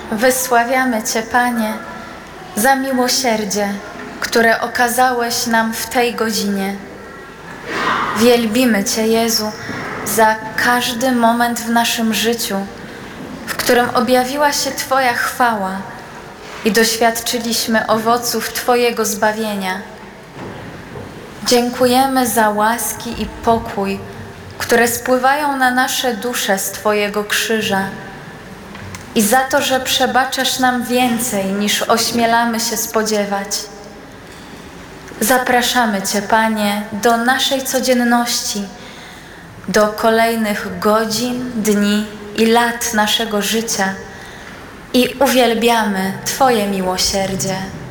Wysławiamy Cię, Panie, za miłosierdzie, które okazałeś nam w tej godzinie. Wielbimy Cię, Jezu, za każdy moment w naszym życiu, w którym objawiła się Twoja chwała i doświadczyliśmy owoców Twojego zbawienia. Dziękujemy za łaski i pokój, które spływają na nasze dusze z Twojego krzyża i za to, że przebaczasz nam więcej, niż ośmielamy się spodziewać. Zapraszamy Cię, Panie, do naszej codzienności, do kolejnych godzin, dni i lat naszego życia i uwielbiamy Twoje miłosierdzie.